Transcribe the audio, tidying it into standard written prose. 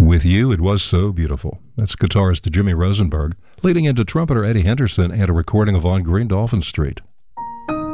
With You, It Was So Beautiful. That's guitarist Jimmy Rosenberg, leading into trumpeter Eddie Henderson and a recording of On Green Dolphin Street.